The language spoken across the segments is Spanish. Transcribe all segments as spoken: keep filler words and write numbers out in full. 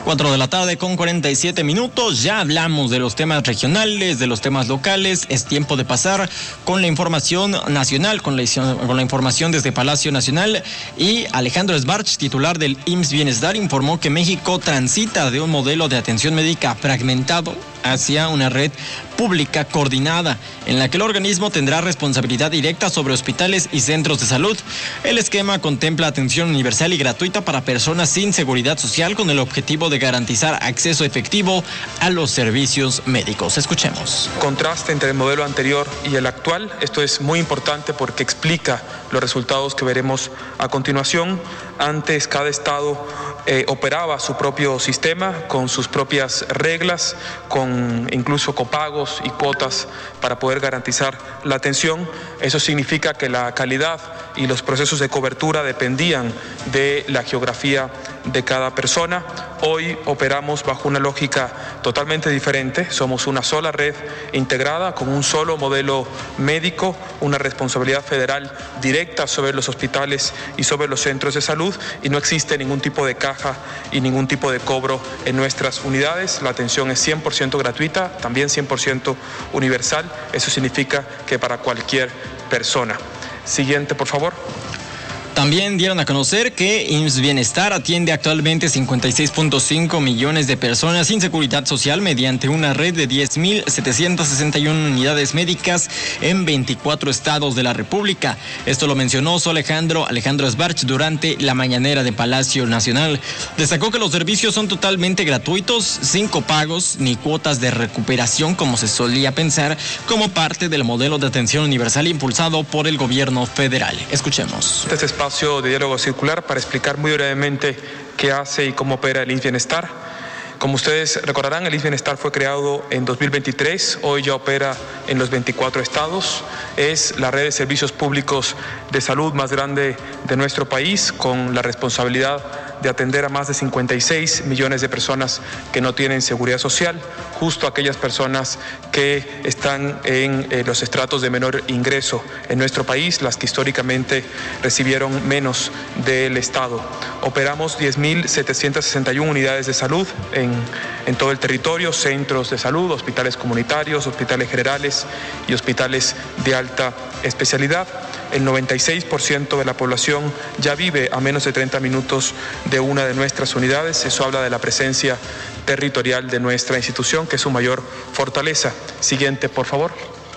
cuatro de la tarde con cuarenta y siete minutos. Ya hablamos de los temas regionales, de los temas locales. Es tiempo de pasar con la información nacional, con la, con la información desde Palacio Nacional. Y Alejandro Sbarch, titular del I M S S Bienestar, informó que México transita de un modelo de atención médica fragmentado hacia una red pública coordinada, en la que el organismo tendrá responsabilidad directa sobre hospitales y centros de salud. El esquema contempla atención universal y gratuita para personas sin seguridad social, con el objetivo de garantizar acceso efectivo a los servicios médicos. Escuchemos. Contraste entre el modelo anterior y el actual. Esto es muy importante porque explica los resultados que veremos a continuación. Antes, cada estado eh, operaba su propio sistema con sus propias reglas, con incluso copagos y cuotas para poder garantizar la atención. Eso significa que la calidad y los procesos de cobertura dependían de la geografía de cada persona. Hoy operamos bajo una lógica totalmente diferente. Somos una sola red integrada con un solo modelo médico, una responsabilidad federal directa sobre los hospitales y sobre los centros de salud, y no existe ningún tipo de caja y ningún tipo de cobro en nuestras unidades. La atención es cien por ciento gratuita, también cien por ciento universal. Eso significa que para cualquier persona. Siguiente, por favor. También dieron a conocer que I M S S Bienestar atiende actualmente cincuenta y seis punto cinco millones de personas sin seguridad social mediante una red de diez mil setecientas sesenta y una unidades médicas en veinticuatro estados de la República. Esto lo mencionó su Alejandro, Alejandro Sbarch durante la mañanera de Palacio Nacional. Destacó que los servicios son totalmente gratuitos, sin copagos ni cuotas de recuperación, como se solía pensar, como parte del modelo de atención universal impulsado por el gobierno federal. Escuchemos. Este espacio de diálogo circular para explicar muy brevemente qué hace y cómo opera el I M S S Bienestar. Como ustedes recordarán, el I M S S Bienestar fue creado en dos mil veintitrés, hoy ya opera en los veinticuatro estados. Es la red de servicios públicos de salud más grande de nuestro país, con la responsabilidad de atender a más de cincuenta y seis millones de personas que no tienen seguridad social, justo aquellas personas que están en eh, los estratos de menor ingreso en nuestro país, las que históricamente recibieron menos del Estado. Operamos diez mil setecientas sesenta y una unidades de salud en, en todo el territorio, centros de salud, hospitales comunitarios, hospitales generales y hospitales de alta especialidad. El noventa y seis por ciento de la población ya vive a menos de treinta minutos de una de nuestras unidades. Eso habla de la presencia territorial de nuestra institución, que es su mayor fortaleza. Siguiente, por favor.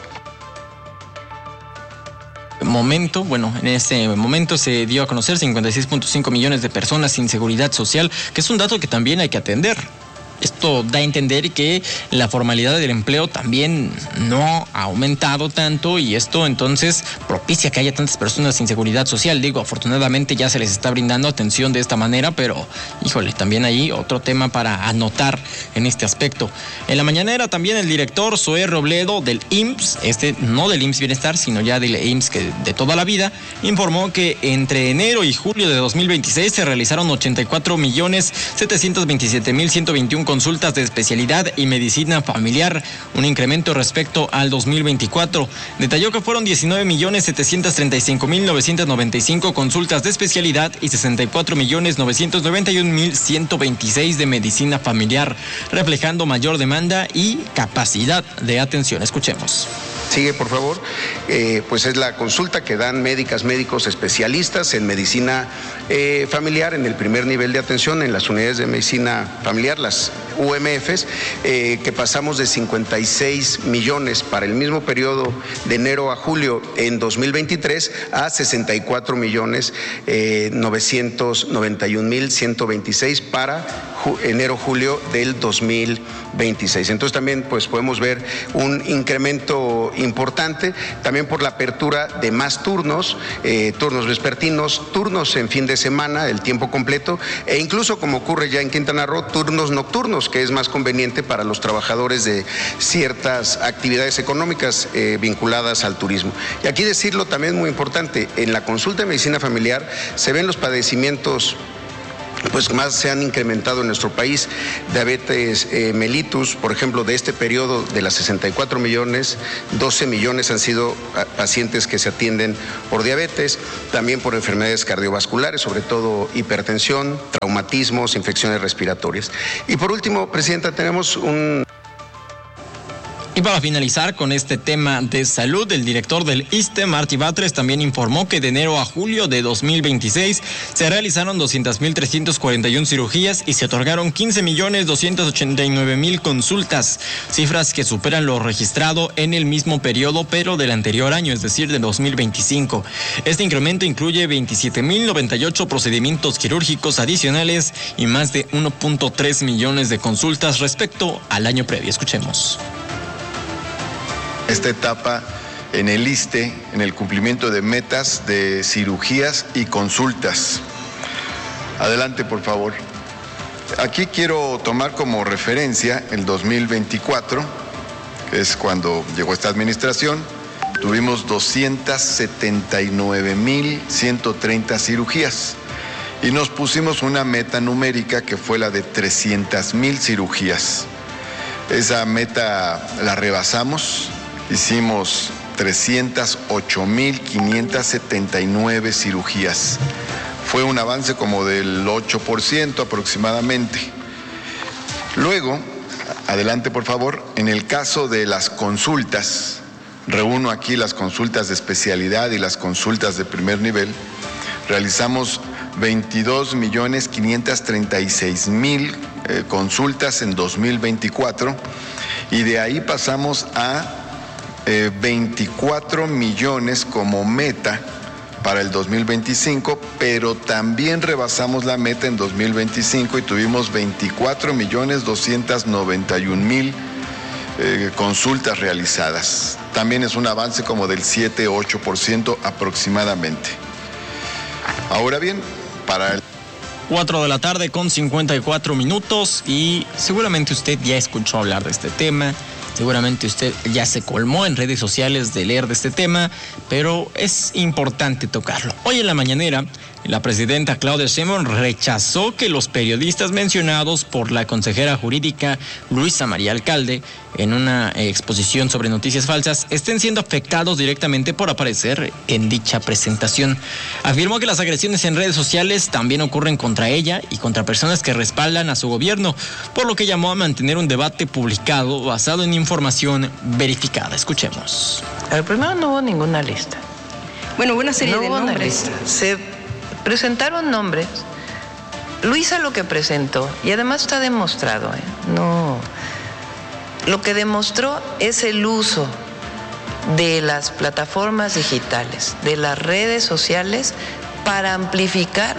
Momento, bueno, en este momento se dio a conocer cincuenta y seis punto cinco millones de personas sin seguridad social, que es un dato que también hay que atender. Esto da a entender que la formalidad del empleo también no ha aumentado tanto, y esto entonces propicia que haya tantas personas sin seguridad social. Digo, afortunadamente ya se les está brindando atención de esta manera, pero híjole, también hay otro tema para anotar en este aspecto. En la mañanera también el director Zoé Robledo del I M S S, este no del I M S S Bienestar, sino ya del I M S S que de toda la vida, informó que entre enero y julio de dos mil veintiséis se realizaron ochenta y cuatro millones setecientos veintisiete mil ciento veintiuno consultas de especialidad y medicina familiar, un incremento respecto al dos mil veinticuatro. Detalló que fueron diecinueve millones setecientos treinta y cinco mil novecientos noventa y cinco consultas de especialidad y sesenta y cuatro millones novecientos noventa y un mil ciento veintiséis de medicina familiar, reflejando mayor demanda y capacidad de atención. Escuchemos. Sigue, por favor. Eh, pues es la consulta que dan médicas, médicos especialistas en medicina eh, familiar en el primer nivel de atención en las unidades de medicina familiar, las U M Fs, eh, que pasamos de cincuenta y seis millones para el mismo periodo de enero a julio en dos mil veintitrés a sesenta y cuatro millones novecientos noventa y un mil ciento veintiséis para enero-julio del dos mil veintiséis. Entonces también pues podemos ver un incremento importante, también por la apertura de más turnos, eh, turnos vespertinos, turnos en fin de semana, el tiempo completo, e incluso, como ocurre ya en Quintana Roo, turnos nocturnos, que es más conveniente para los trabajadores de ciertas actividades económicas eh, vinculadas al turismo. Y aquí decirlo también muy importante, en la consulta de medicina familiar se ven los padecimientos pues más se han incrementado en nuestro país. Diabetes eh, mellitus, por ejemplo, de este periodo de las sesenta y cuatro millones, doce millones han sido pacientes que se atienden por diabetes, también por enfermedades cardiovasculares, sobre todo hipertensión, traumatismos, infecciones respiratorias. Y por último, Presidenta, tenemos un... Y para finalizar con este tema de salud, el director del I S S S T E, Martí Batres, también informó que de enero a julio de dos mil veintiséis se realizaron doscientas mil trescientas cuarenta y una cirugías y se otorgaron quince millones doscientas ochenta y nueve mil consultas, cifras que superan lo registrado en el mismo periodo, pero del anterior año, es decir, de dos mil veinticinco. Este incremento incluye veintisiete mil noventa y ocho procedimientos quirúrgicos adicionales y más de uno punto tres millones de consultas respecto al año previo. Escuchemos. Esta etapa en el I S S S T E, en el cumplimiento de metas de cirugías y consultas. Adelante, por favor. Aquí quiero tomar como referencia el dos mil veinticuatro, que es cuando llegó esta administración. Tuvimos doscientas setenta y nueve mil ciento treinta cirugías y nos pusimos una meta numérica que fue la de trescientas mil cirugías. Esa meta la rebasamos. Hicimos trescientas ocho mil quinientas setenta y nueve cirugías. Fue un avance como del ocho por ciento aproximadamente. Luego, adelante por favor, en el caso de las consultas, reúno aquí las consultas de especialidad y las consultas de primer nivel, realizamos veintidós millones quinientas treinta y seis mil eh, consultas en dos mil veinticuatro y de ahí pasamos a Eh, veinticuatro millones como meta para el dos mil veinticinco, pero también rebasamos la meta en dos mil veinticinco y tuvimos veinticuatro millones doscientos noventa y un mil eh, consultas realizadas. También es un avance como del siete a ocho por ciento aproximadamente. Ahora bien, para el cuatro de la tarde con cincuenta y cuatro minutos y seguramente usted ya escuchó hablar de este tema. Seguramente usted ya se colmó en redes sociales de leer de este tema, pero es importante tocarlo. Hoy en la mañanera, la presidenta Claudia Sheinbaum rechazó que los periodistas mencionados por la consejera jurídica Luisa María Alcalde en una exposición sobre noticias falsas estén siendo afectados directamente por aparecer en dicha presentación. Afirmó que las agresiones en redes sociales también ocurren contra ella y contra personas que respaldan a su gobierno, por lo que llamó a mantener un debate publicado basado en información verificada. Escuchemos. Al primero no hubo ninguna lista. Bueno, hubo una serie no de hubo nombres. Una lista. Se presentaron nombres. Luisa lo que presentó, y además está demostrado, ¿eh? no, lo que demostró es el uso de las plataformas digitales, de las redes sociales, para amplificar,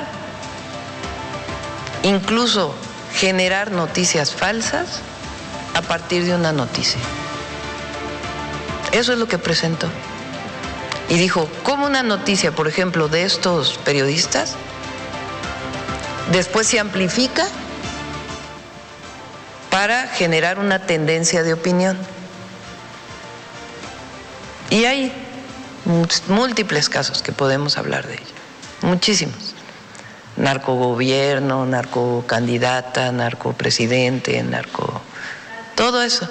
incluso generar noticias falsas a partir de una noticia. Eso es lo que presentó. Y dijo, ¿cómo una noticia, por ejemplo, de estos periodistas, después se amplifica para generar una tendencia de opinión? Y hay múltiples casos que podemos hablar de ello, muchísimos. Narcogobierno, narcocandidata, narcopresidente, narco... todo eso.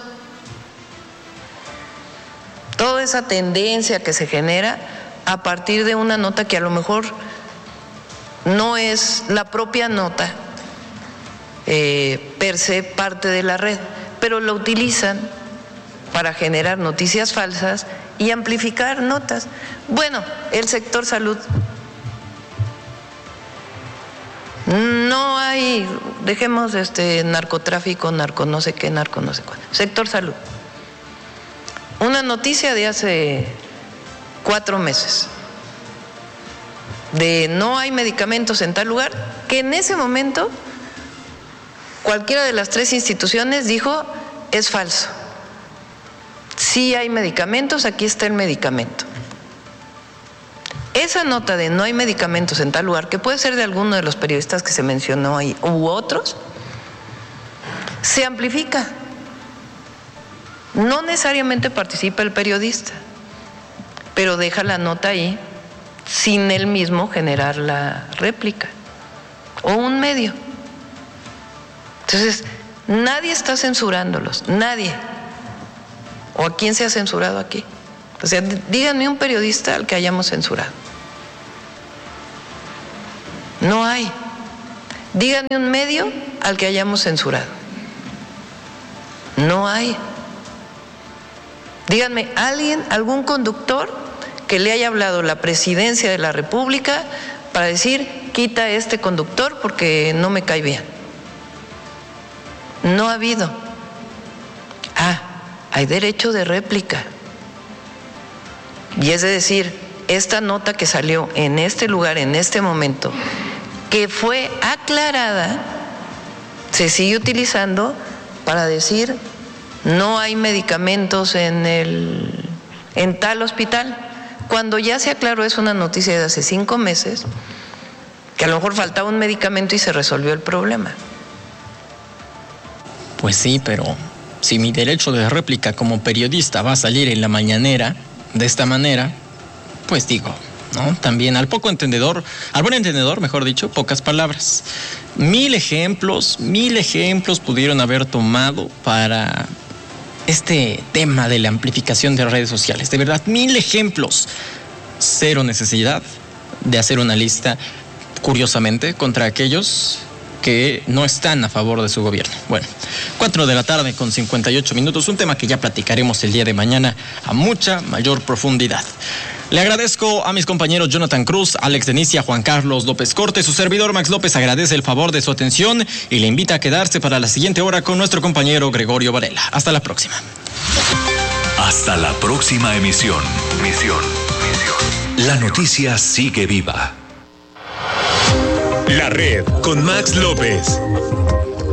Toda esa tendencia que se genera a partir de una nota que a lo mejor no es la propia nota eh, per se parte de la red, pero lo utilizan para generar noticias falsas y amplificar notas. Bueno, el sector salud. No hay, dejemos este narcotráfico, narco no sé qué, narco no sé cuál. Sector salud. Una noticia de hace cuatro meses de no hay medicamentos en tal lugar, que en ese momento cualquiera de las tres instituciones dijo es falso. Sí hay medicamentos, aquí está el medicamento. Esa nota de no hay medicamentos en tal lugar, que puede ser de alguno de los periodistas que se mencionó ahí u otros, se amplifica. No necesariamente participa el periodista, pero deja la nota ahí sin él mismo generar la réplica o un medio. Entonces, nadie está censurándolos, nadie. ¿O a quién se ha censurado aquí? O sea, díganme un periodista al que hayamos censurado. No hay. Díganme un medio al que hayamos censurado. No hay. Díganme, alguien, algún conductor que le haya hablado la Presidencia de la República para decir, quita a este conductor porque no me cae bien. No ha habido. Ah, hay derecho de réplica. Y es de decir, esta nota que salió en este lugar, en este momento, que fue aclarada, se sigue utilizando para decir, no hay medicamentos en, el, en tal hospital. Cuando ya se aclaró, es una noticia de hace cinco meses, que a lo mejor faltaba un medicamento y se resolvió el problema. Pues sí, pero si mi derecho de réplica como periodista va a salir en la mañanera de esta manera, pues digo, ¿no? También al poco entendedor, al buen entendedor, mejor dicho, pocas palabras. Mil ejemplos, mil ejemplos pudieron haber tomado para este tema de la amplificación de redes sociales. De verdad, mil ejemplos. Cero necesidad de hacer una lista, curiosamente, contra aquellos que no están a favor de su gobierno. Bueno, cuatro de la tarde con cincuenta y ocho minutos, un tema que ya platicaremos el día de mañana a mucha mayor profundidad. Le agradezco a mis compañeros Jonathan Cruz, Alex Denicia, Juan Carlos López Corte. Su servidor Max López agradece el favor de su atención y le invita a quedarse para la siguiente hora con nuestro compañero Gregorio Varela. Hasta la próxima. Hasta la próxima emisión. Misión. Misión. La noticia sigue viva. La Red con Max López.